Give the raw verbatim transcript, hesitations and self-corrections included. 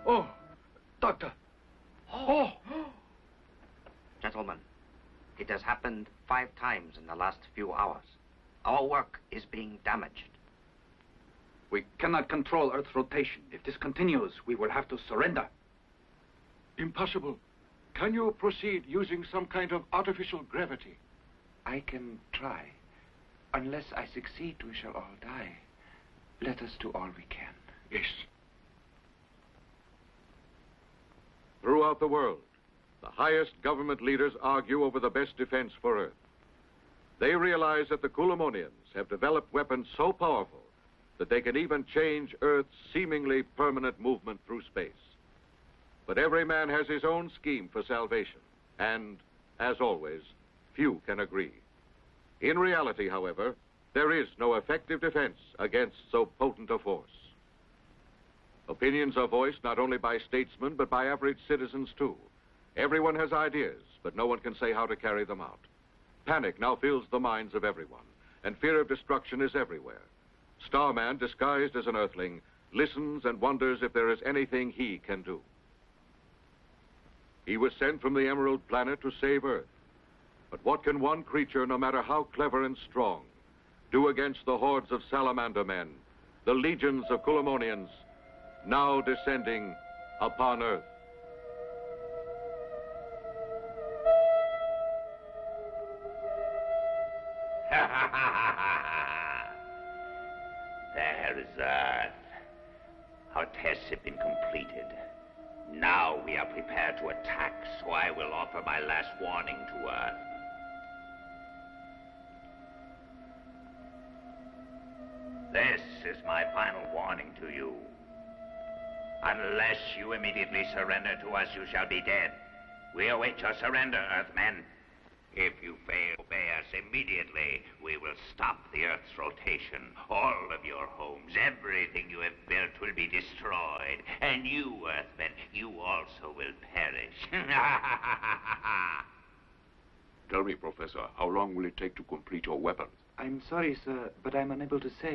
Oh, Doctor. Oh. Gentlemen, it has happened five times in the last few hours. Our work is being damaged. We cannot control Earth's rotation. If this continues, we will have to surrender. Impossible. Can you proceed using some kind of artificial gravity? I can try. Unless I succeed, we shall all die. Let us do all we can. Yes. Throughout the world, the highest government leaders argue over the best defense for Earth. They realize that the Kulamonians have developed weapons so powerful that they can even change Earth's seemingly permanent movement through space. But every man has his own scheme for salvation, and, as always, few can agree. In reality, however, there is no effective defense against so potent a force. Opinions are voiced not only by statesmen, but by average citizens, too. Everyone has ideas, but no one can say how to carry them out. Panic now fills the minds of everyone, and fear of destruction is everywhere. Starman, disguised as an Earthling, listens and wonders if there is anything he can do. He was sent from the Emerald Planet to save Earth. But what can one creature, no matter how clever and strong, do against the hordes of salamander men, the legions of Kulamonians, now descending upon Earth? There is Earth. Our tests have been completed. Now we are prepared to attack, so I will offer my last warning to Earth. This is my final warning to you. Unless you immediately surrender to us, you shall be dead. We await your surrender, Earthmen. If you fail to obey us immediately, we will stop the Earth's rotation. All of your homes, everything you have built will be destroyed. And you, Earthmen, you also will perish. Tell me, Professor, how long will it take to complete your weapons? I'm sorry, sir, but I'm unable to say.